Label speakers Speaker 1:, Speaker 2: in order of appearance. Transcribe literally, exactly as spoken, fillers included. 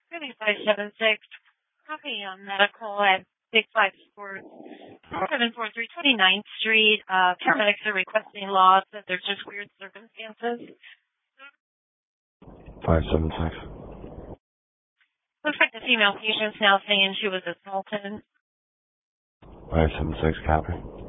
Speaker 1: five seven six. Copy on medical at six five four seven four three twenty-ninth Street. Uh, paramedics are requesting loss that there's just weird circumstances.
Speaker 2: five seven six.
Speaker 1: Looks like the female patient's now saying she was assaulted.
Speaker 2: five seven six, copy.